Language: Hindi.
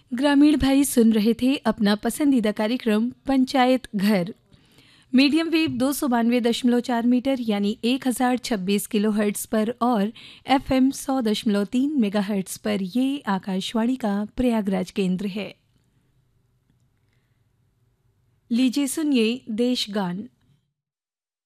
ग्रामीण भाई सुन रहे थे अपना पसंदीदा कार्यक्रम पंचायत घर। मीडियम वेव 292.4 मीटर यानी 1026 किलो हर्ट्स पर और FM 100.3 मेगा हर्ट्स पर ये आकाशवाणी का प्रयागराज केंद्र है। लीजिए सुनिए देश गान।